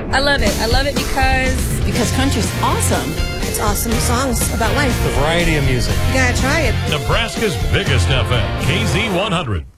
I love it. I love it because country's awesome. It's awesome songs about life. The variety of music. You gotta try it. Nebraska's biggest FM, KZ100.